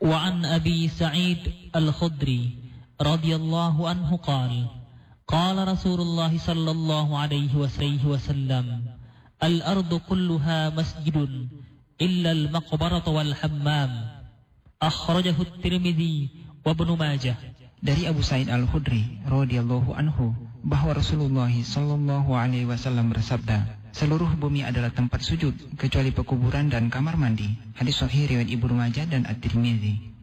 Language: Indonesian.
Wa an Abi Sa'id Al-Khudri radhiyallahu anhu qala Rasulullah sallallahu alaihi wasallam al-ardu kulluha masjidun illa al-maqbarata wal hammam. Akhrajahu at-Tirmidzi wa Ibnu Majah. Dari Abu Sa'id Al-Khudri radhiyallahu anhu bahwa Rasulullah sallallahu alaihi wasallam bersabda, seluruh bumi adalah tempat sujud kecuali pekuburan dan kamar mandi. Hadis sahih riwayat Ibnu Majah dan At-Tirmidzi.